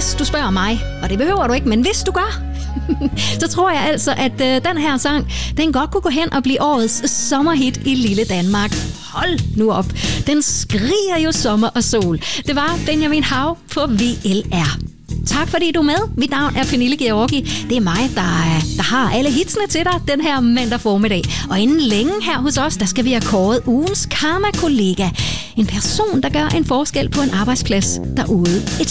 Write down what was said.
hvis du spørger mig, og det behøver du ikke, men hvis du gør, så tror jeg altså, at den her sang, den godt kunne gå hen og blive årets sommerhit i lille Danmark. Hold nu op. Den skriger jo sommer og sol. Det var Benjamin Hav på VLR. Tak fordi du er med. Mit navn er Pernille Georgi. Det er mig, der har alle hitsene til dig den her mandag formiddag. Og inden længe her hos os, der skal vi have kåret ugens karma-kollega. En person, der gør en forskel på en arbejdsplads derude. Et